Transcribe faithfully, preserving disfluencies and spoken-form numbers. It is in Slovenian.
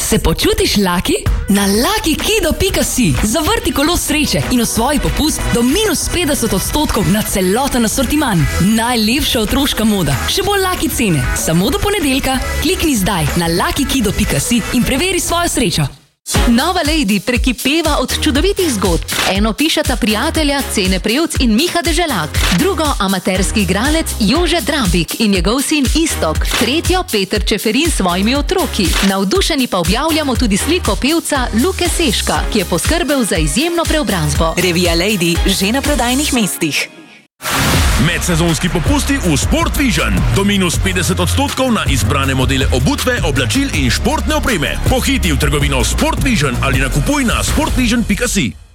Se počutiš lucky? Na lucky kido pika si zavrti kolo sreče in osvoji popust do minus petdeset odstotkov na celoten asortiman. Najlepša otroška moda, še bolj lucky cene. Samo do ponedeljka klikni zdaj na lucky kido pika si in preveri svojo srečo. Nova Lady prekipeva od čudovitih zgodb. Eno pišeta prijatelja Cene Prevc in Miha Deželak, drugo amaterski igralec Jože Drabik in njegov sin Istok, tretjo Peter Čeferin s svojimi otroki. Navdušeni pa objavljamo tudi sliko pevca Luke Seška, ki je poskrbel za izjemno preobrazbo. Revija Lady že na prodajnih mestih. Medsezonski popusti v Sport Vision. Do minus petdeset odstotkov na izbrane modele obutve, oblačil in športne opreme. Pohiti v trgovino Sport Vision ali nakupuj na sportvision pika si.